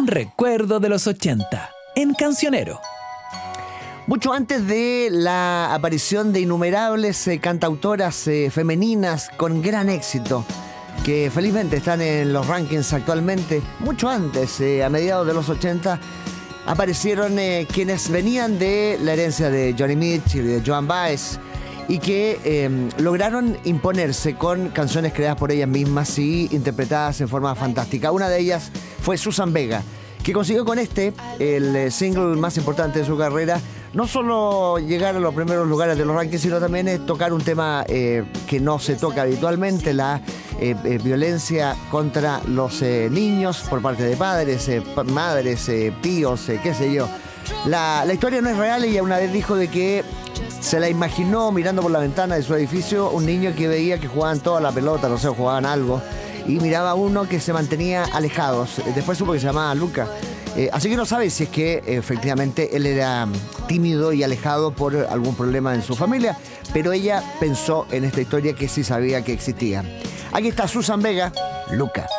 Un recuerdo de los 80 en Cancionero. Mucho antes de la aparición de innumerables cantautoras femeninas con gran éxito, que felizmente están en los rankings actualmente, mucho antes, a mediados de los 80, aparecieron quienes venían de la herencia de Johnny Mitchell y de Joan Baez, y que lograron imponerse con canciones creadas por ellas mismas y interpretadas en forma fantástica. Una de ellas fue Suzanne Vega, que consiguió con el single más importante de su carrera, no solo llegar a los primeros lugares de los rankings, sino también tocar un tema que no se toca habitualmente, la violencia contra los niños por parte de padres, madres, tíos, qué sé yo. La historia no es real. Ella una vez dijo de que se la imaginó mirando por la ventana de su edificio un niño que veía que jugaban toda la pelota, no sé, jugaban algo, y miraba a uno que se mantenía alejados. Después supo que se llamaba Luca. Así que no sabe si es que efectivamente él era tímido y alejado por algún problema en su familia, pero ella pensó en esta historia que sí sabía que existía. Aquí está Suzanne Vega, Luca.